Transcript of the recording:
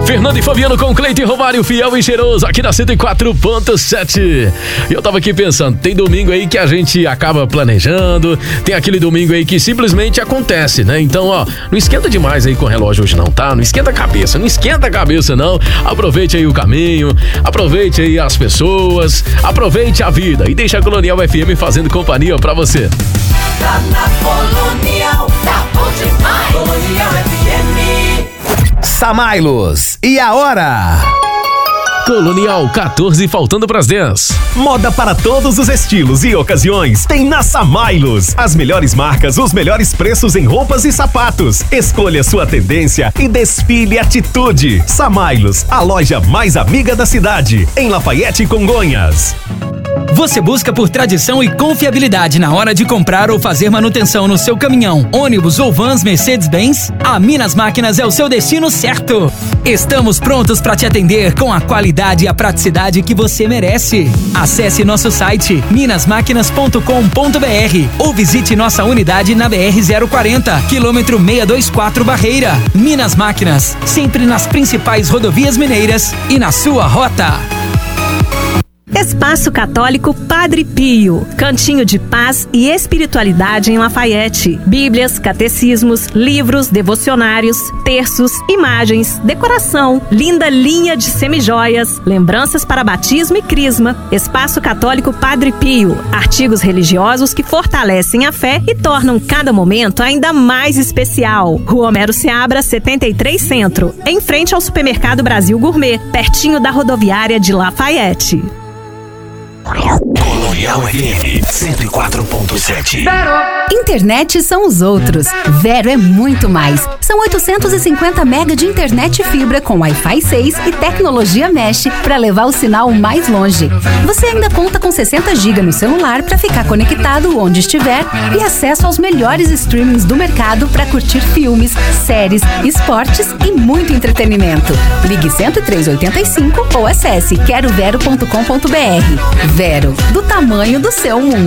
Fernando e Fabiano com Cleiton e Romário, fiel e cheiroso, aqui na 104.7. E eu tava aqui pensando, tem domingo aí que a gente acaba planejando, tem aquele domingo aí que simplesmente acontece, né? Então, ó, não esquenta demais aí com o relógio hoje não, tá? Não esquenta a cabeça não. Aproveite aí o caminho, aproveite aí as pessoas, aproveite a vida e deixa a Colonial FM fazendo companhia pra você. Tá na Colonial, tá bom demais. Colonial FM. Samailos, e a hora? Colonial, 14 faltando pras 10. Moda para todos os estilos e ocasiões tem na Samailos. As melhores marcas, os melhores preços em roupas e sapatos. Escolha sua tendência e desfile atitude. Samailos, a loja mais amiga da cidade, em Lafayette e Congonhas. Você busca por tradição e confiabilidade na hora de comprar ou fazer manutenção no seu caminhão, ônibus ou vans Mercedes-Benz? A Minas Máquinas é o seu destino certo. Estamos prontos para te atender com a qualidade e a praticidade que você merece. Acesse nosso site minasmaquinas.com.br ou visite nossa unidade na BR-040, quilômetro 624 Barreira. Minas Máquinas, sempre nas principais rodovias mineiras e na sua rota. Espaço Católico Padre Pio, cantinho de paz e espiritualidade em Lafayette. Bíblias, catecismos, livros, devocionários, terços, imagens, decoração, linda linha de semijoias, lembranças para batismo e crisma. Espaço Católico Padre Pio, artigos religiosos que fortalecem a fé e tornam cada momento ainda mais especial. Rua Homero Seabra, 73 Centro, em frente ao Supermercado Brasil Gourmet, pertinho da rodoviária de Lafayette. Colonial FM 104.7. Internet são os outros. Vero é muito mais. São 850 mega de internet fibra com Wi-Fi 6 e tecnologia Mesh para levar o sinal mais longe. Você ainda conta com 60 GB no celular para ficar conectado onde estiver e acesso aos melhores streamings do mercado para curtir filmes, séries, esportes e muito entretenimento. Ligue 10385 ou acesse querovero.com.br. Vero, do tamanho do seu mundo.